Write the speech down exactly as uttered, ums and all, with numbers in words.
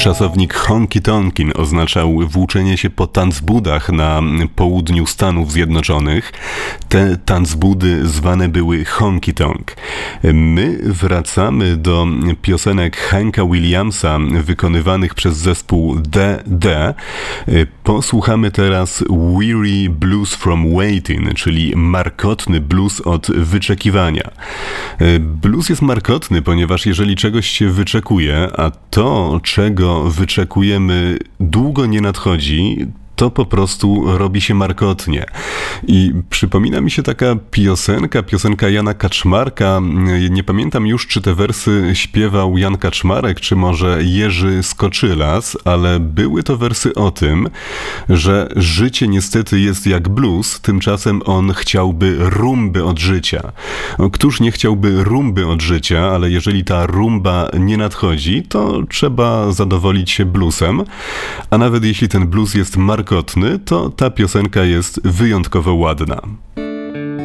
Czasownik honky tonkin oznaczał włóczenie się po tanzbudach na południu Stanów Zjednoczonych. Te tanzbudy zwane były honky tonk. My wracamy do piosenek Hanka Williamsa wykonywanych przez zespół D D. Posłuchamy teraz Weary Blues from Waiting, czyli markotny blues od wyczekiwania. Blues jest markotny, ponieważ jeżeli czegoś się wyczekuje, a to, czego wyczekujemy, długo nie nadchodzi, to po prostu robi się markotnie. I przypomina mi się taka piosenka, piosenka Jana Kaczmarka. Nie pamiętam już, czy te wersy śpiewał Jan Kaczmarek, czy może Jerzy Skoczylas, ale były to wersy o tym, że życie niestety jest jak blues, tymczasem on chciałby rumby od życia. Któż nie chciałby rumby od życia, ale jeżeli ta rumba nie nadchodzi, to trzeba zadowolić się bluesem, a nawet jeśli ten blues jest markotny, to ta piosenka jest wyjątkowo ładna.